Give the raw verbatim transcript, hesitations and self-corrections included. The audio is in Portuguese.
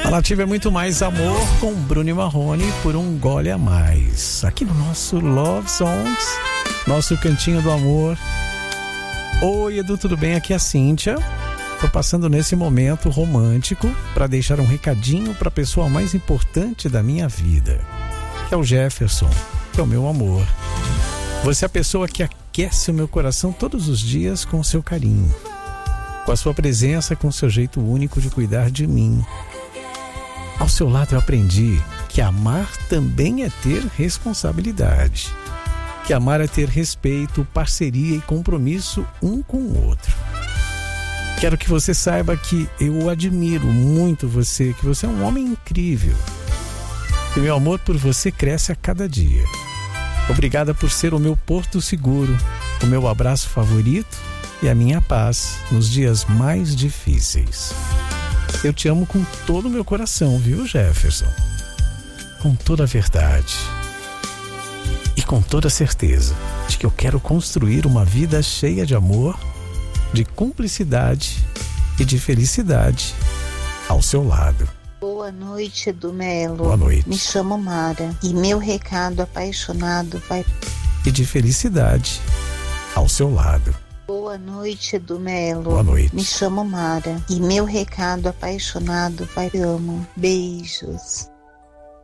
A Nativa é muito mais amor com Bruno e Marrone por um gole a mais. Aqui no nosso Love Songs, nosso cantinho do amor. Oi, Edu, tudo bem? Aqui é a Cíntia. Tô passando nesse momento romântico para deixar um recadinho para a pessoa mais importante da minha vida, que é o Jefferson, que é o meu amor. Você é a pessoa que aquece o meu coração todos os dias com o seu carinho, com a sua presença, com o seu jeito único de cuidar de mim. Ao seu lado eu aprendi que amar também é ter responsabilidade, que amar é ter respeito, parceria e compromisso um com o outro. Quero que você saiba que eu admiro muito você, que você é um homem incrível. Que o meu amor por você cresce a cada dia. Obrigada por ser o meu porto seguro, o meu abraço favorito e a minha paz nos dias mais difíceis. Eu te amo com todo o meu coração, viu, Jefferson? Com toda a verdade. E com toda a certeza de que eu quero construir uma vida cheia de amor, de cumplicidade e de felicidade ao seu lado. Boa noite, Edu Melo. Boa noite. Me chamo Mara e meu recado apaixonado vai... E de felicidade ao seu lado. Boa noite, Edu Melo. Boa noite. Me chamo Mara e meu recado apaixonado vai... Te amo. Beijos.